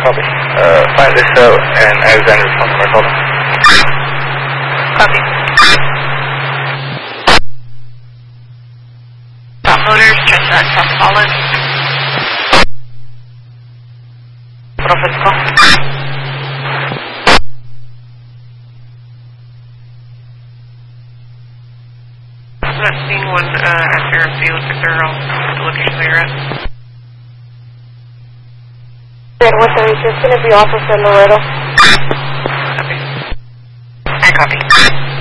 Copy. Find this cell and Alexander's phone number, hold on. Copy. Top motors, just that top solid. Prophet's call. That scene was after a field to girl, the location that you're at. 132 is going to be Officer Laredo. Copy. I copy.